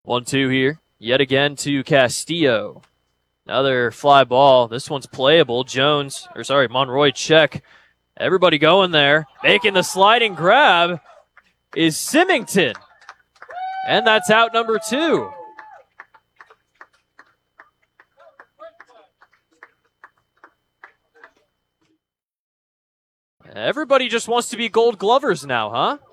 1-2 here. Yet again to Castillo. Another fly ball. This one's playable. Monroy check. Everybody going there. Making the sliding grab is Symington. And that's out number 2. Everybody just wants to be Gold Glovers now, huh?